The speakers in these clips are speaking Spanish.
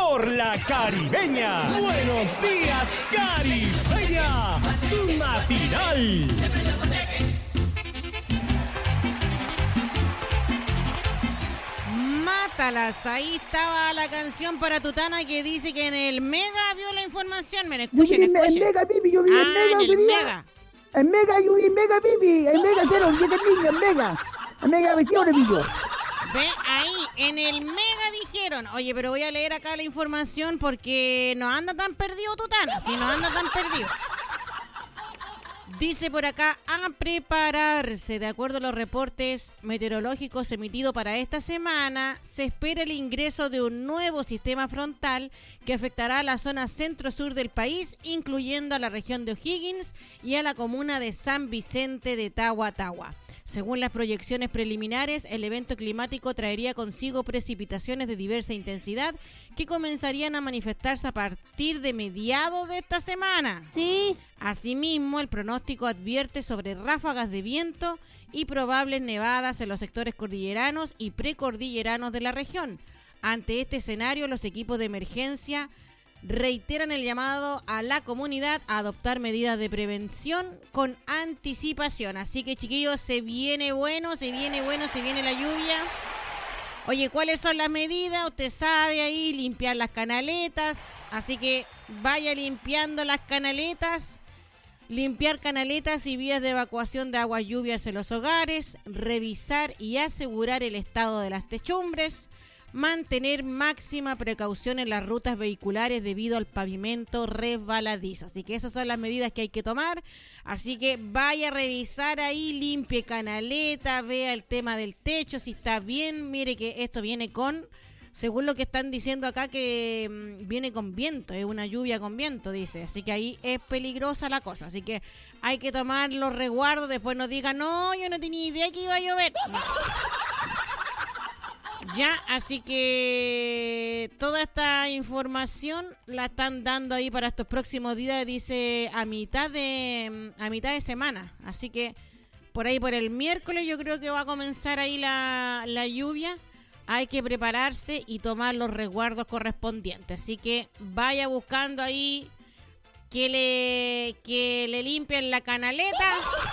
por la Caribeña. Buenos días, Caribeña. Su matinal. Mátalas, ahí estaba la canción para Tutana que dice que en el Mega vio la información. Miren, escuchen. En Mega, Bibi, yo vi en Mega. En el Mega. En Mega, yo vi en Mega, Bibi. En Mega, 0, 7 niños, en Mega. En Mega, 21, vi yo. Ve ahí, en el Mega dijeron. Oye, pero voy a leer acá la información porque no anda tan perdido Tutana. Si no anda tan perdido. Dice por acá, a prepararse. De acuerdo a los reportes meteorológicos emitidos para esta semana, se espera el ingreso de un nuevo sistema frontal que afectará a la zona centro-sur del país, incluyendo a la región de O'Higgins y a la comuna de San Vicente de Tagua. Según las proyecciones preliminares, el evento climático traería consigo precipitaciones de diversa intensidad que comenzarían a manifestarse a partir de mediados de esta semana. Sí. Asimismo, el pronóstico advierte sobre ráfagas de viento y probables nevadas en los sectores cordilleranos y precordilleranos de la región. Ante este escenario, los equipos de emergencia reiteran el llamado a la comunidad a adoptar medidas de prevención con anticipación. Así que, chiquillos, se viene la lluvia. Oye, ¿cuáles son las medidas? Usted sabe ahí, limpiar las canaletas. Así que vaya limpiando las canaletas. Limpiar canaletas y vías de evacuación de aguas lluvias en los hogares. Revisar y asegurar el estado de las techumbres. Mantener máxima precaución en las rutas vehiculares debido al pavimento resbaladizo. Así que esas son las medidas que hay que tomar. Así que vaya a revisar ahí, limpie canaleta, vea el tema del techo, si está bien. Mire que esto viene con, según lo que están diciendo acá, que viene con viento, es una lluvia con viento, dice. Así que ahí es peligrosa la cosa. Así que hay que tomar los resguardos. Después nos digan, no, yo no tenía idea que iba a llover. No. Ya, así que toda esta información la están dando ahí para estos próximos días, dice a mitad de semana. Así que por ahí por el miércoles yo creo que va a comenzar ahí la lluvia. Hay que prepararse y tomar los resguardos correspondientes. Así que vaya buscando ahí que le limpien la canaleta.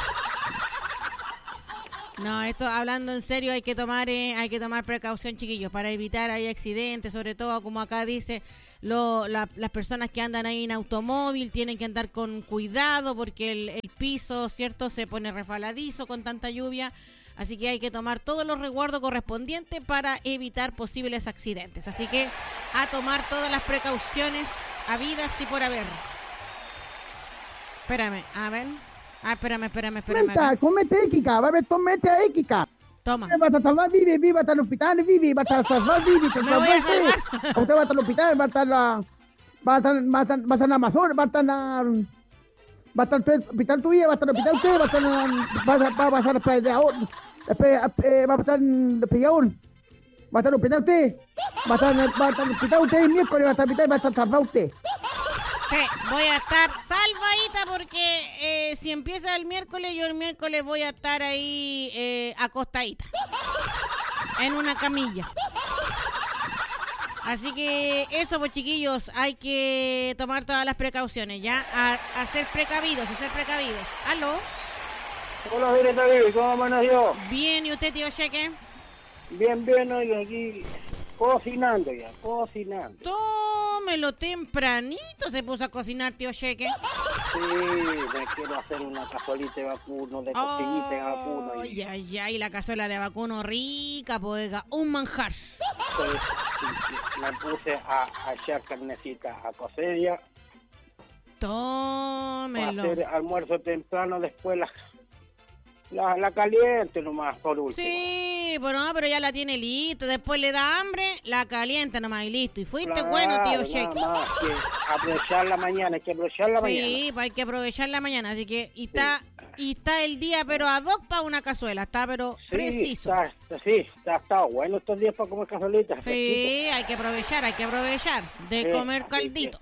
No, esto hablando en serio, hay que tomar precaución, chiquillos, para evitar ahí accidentes, sobre todo como acá dice, las personas que andan ahí en automóvil tienen que andar con cuidado porque el piso, ¿cierto?, se pone resbaladizo con tanta lluvia, así que hay que tomar todos los resguardos correspondientes para evitar posibles accidentes, así que a tomar todas las precauciones habidas y por haber. Espérame, a ver. Espérame. Comete équica, va a ver, tomete a équica. Toma. Va a salvar, Vivi, va a estar al hospital, Vivi, va a estar salvar, Vivi. Me voy a salvar. Usted va a estar al hospital, va a estar en Amazon, va a estar el hospital tuyo, va a estar el hospital usted, va a pasar después de ahora, va a pasar después de ahora. Va a estar el hospital usted, va a estar el hospital usted el miércoles, va a estar el hospital, va a estar salvado usted. Sí, voy a estar salvadita porque si empieza el miércoles, yo el miércoles voy a estar ahí acostadita. En una camilla. Así que eso, pues, chiquillos, hay que tomar todas las precauciones, ¿ya? A ser precavidos. ¿Aló? Hola, David, ¿cómo amaneció? Bien, ¿y usted, tío Cheque? Bien, hoy aquí cocinando. Tómelo tempranito, se puso a cocinar, tío Cheque. Sí, me quiero hacer una cazuelita de vacuno, de costillita de vacuno. Ya, y la cazuela de vacuno rica, pues, un manjar. Sí, me puse a echar carnecita a cocer ya. Tómelo. Para hacer almuerzo temprano, después la caliente nomás, por último. Sí, pero ya la tiene lista. Después le da hambre, la calienta nomás y listo. Y fuiste Claro, bueno, tío Cheque. Nada más que aprovechar la mañana, Sí, hay que aprovechar la mañana. Así que, y está el día, pero a dos para una cazuela. Está, pero sí, preciso. Está bueno estos días para comer cazuelitas. Sí, hay que aprovechar de comer caldito.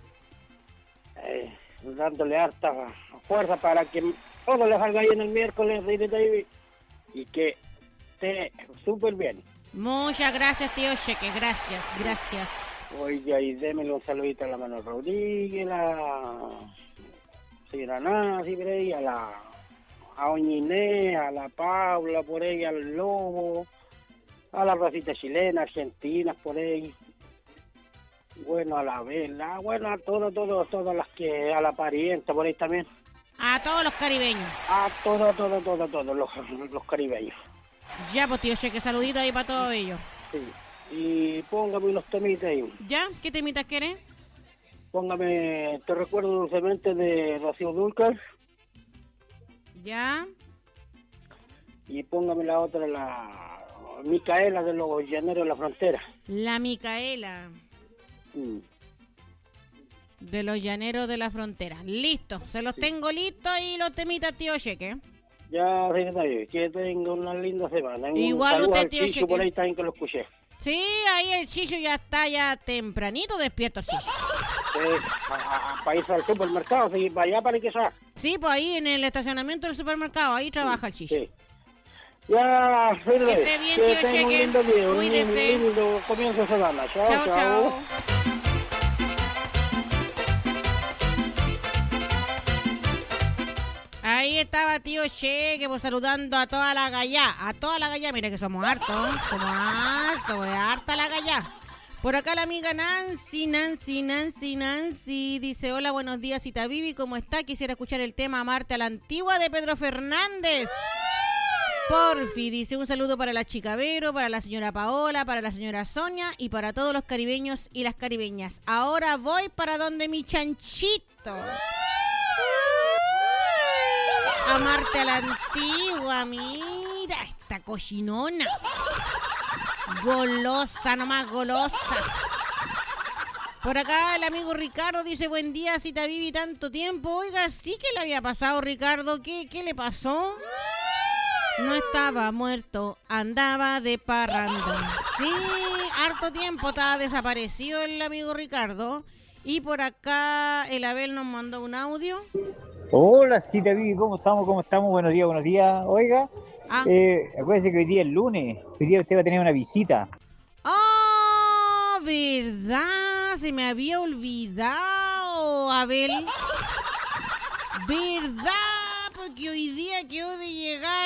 Dándole harta fuerza para que todo le salga bien el miércoles, David, y que esté súper bien. Muchas gracias, tío Cheque, gracias. Oiga, y démele un saludito a la Manuel Rodríguez, la señora Nancy, por ahí, a Doña Inés, a la Paula, por ahí, al Lobo, a la racita chilena, argentina, por ahí. Bueno, a la Vela, bueno, a todas las que, a la parienta, por ahí también. A todos los caribeños. A todos los caribeños. Ya, pues tío Cheque, saludito ahí para todos ellos. Sí. Y póngame unos temitas ahí. ¿Ya? ¿Qué temitas querés? Póngame Te recuerdo dulcemente de Rocío Dúrcal. ¿Ya? Y póngame la otra, la Micaela de los Llaneros de la Frontera. La Micaela. De los Llaneros de la Frontera. Listo, se los tengo listos y los temitas, tío Cheque. Ya, señorita, que tenga una linda semana. Igual usted, tío Chicho, Cheque. por ahí también que lo escuché. Sí, ahí el Chicho ya está ya tempranito despierto, Chicho. Para irse al supermercado, sí, para allá para que sea. Sí, pues ahí en el estacionamiento del supermercado, ahí trabaja el Chicho. Sí. Ya, Que esté bien, tío tenga un Cheque. lindo día, Cuídese. un lindo comienzo de semana. Chao, chao. Ahí estaba tío Cheque, pues saludando a toda la gallá. A toda la gallá, mira que somos hartos. Es harta la gallá. Por acá la amiga Nancy. Dice, hola, buenos días, Cita Vivi, ¿cómo está? Quisiera escuchar el tema Amarte a la Antigua de Pedro Fernández. Porfi, dice, un saludo para la chica Vero, para la señora Paola, para la señora Sonia y para todos los caribeños y las caribeñas. Ahora voy para donde mi chanchito. Amarte a la Antigua, mira, esta cochinona. Golosa, nomás golosa. Por acá el amigo Ricardo dice, buen día, Cita Vivi, tanto tiempo. Oiga, sí que le había pasado, Ricardo. ¿Qué le pasó? No estaba muerto, andaba de parranda. Sí, harto tiempo estaba desaparecido el amigo Ricardo. Y por acá el Abel nos mandó un audio. Hola, Cita Vivi, ¿cómo estamos? Buenos días. Oiga, acuérdese que hoy día es lunes. Hoy día usted va a tener una visita. ¡Oh, verdad! Se me había olvidado, Abel. ¿Verdad? Porque hoy día quedó de llegar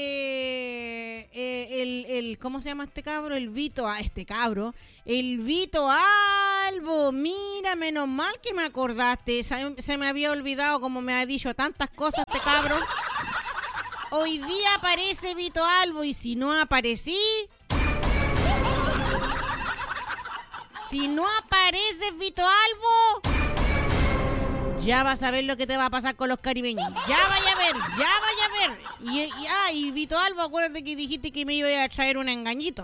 el ¿cómo se llama este cabro? El Vito Albo. Mira, menos mal que me acordaste. Se me había olvidado, como me ha dicho tantas cosas este cabro. Hoy día aparece Vito Albo y si no aparece Vito Albo, ya vas a ver lo que te va a pasar con los caribeños. Ya vaya a ver. Y Vito Albo, acuérdate que dijiste que me iba a traer un engañito.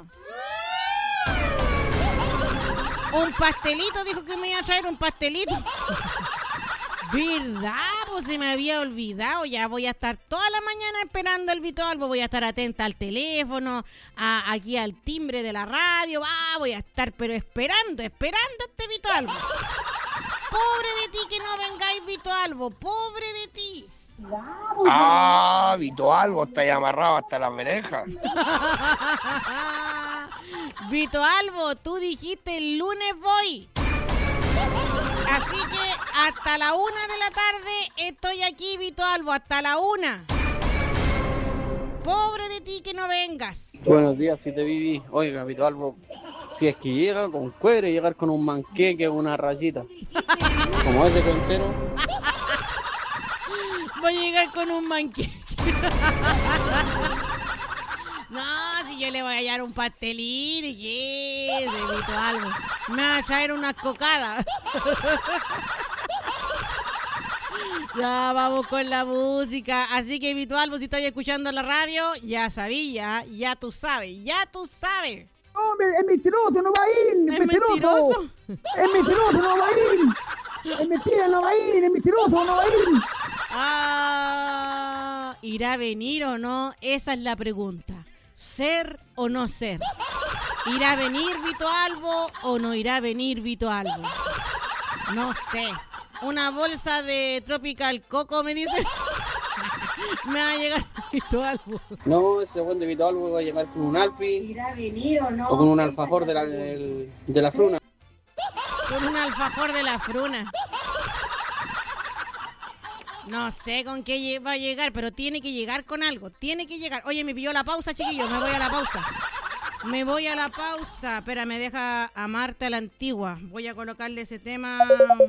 Un pastelito, dijo que me iba a traer un pastelito. ¿Verdad? Pues se me había olvidado. Ya voy a estar toda la mañana esperando al Vito Albo. Voy a estar atenta al teléfono, aquí al timbre de la radio. Voy a estar pero esperando a este Vito Albo. Pobre de ti que no vengáis, Vito Albo. Pobre de ti. Vito Albo está ahí amarrado hasta las orejas. Vito Albo, tú dijiste el lunes voy. Así que hasta la 1 de la tarde estoy aquí, Vito Albo, hasta la 1. Pobre de ti que no vengas. Buenos días, Cita Vivi. Oiga, Vito Albo, si es que llega con cuero, llegar con un manqueque o una rayita. Como ese cuentero. Voy a llegar con un manqueque. No, si yo le voy a hallar un pastelito, ¿qué es, Vito Albo? Me va a traer unas cocadas. Ya, vamos con la música. Así que, Vito Albo, si estás escuchando la radio, ya sabía, ya tú sabes. No, es mentiroso, no va a ir. ¿Es mentiroso? Es mentiroso, no va a ir. Es mentira, no va a ir. Es mentiroso, no va a ir. ¿Irá a venir o no? Esa es la pregunta. ¿Ser o no ser? ¿Irá a venir Vito Albo o no irá a venir Vito Albo? No sé. Una bolsa de Tropical Coco, me dice. Me va a llegar Vito Albo. No, ese buen de Vito Albo va a llegar con un alfi. ¿Irá a venir o no? O con un alfajor de la fruna. Con un alfajor de la fruna. No sé con qué va a llegar, pero tiene que llegar con algo. Tiene que llegar. Oye, me pilló la pausa, chiquillos. Me voy a la pausa. Espera, me deja a Marta la Antigua. Voy a colocarle ese tema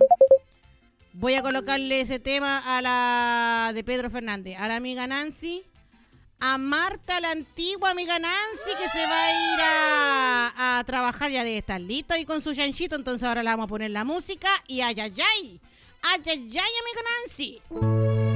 a la de Pedro Fernández. A la amiga Nancy. A Marta la Antigua, amiga Nancy, que se va a ir a trabajar. Ya debe estar listo ahí con su chanchito. Entonces ahora le vamos a poner la música. Y ayayay, amiga Nancy.